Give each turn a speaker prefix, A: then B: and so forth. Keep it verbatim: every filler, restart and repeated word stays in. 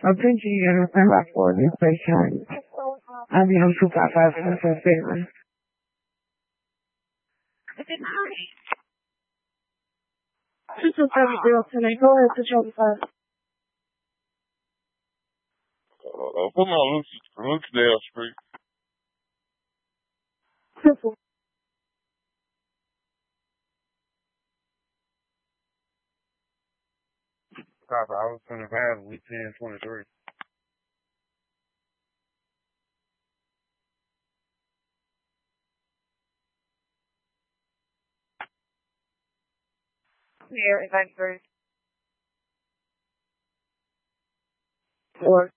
A: Attention, you understand by for this patient. I be on two five five seven four seven. Two two seven zero ten eight. Go ahead, control the five.
B: Uh, put me on Lucy, Lucydale Street.
A: Simple.
B: Copy. I was in the van with ten twenty-three.
A: Here, event group. Or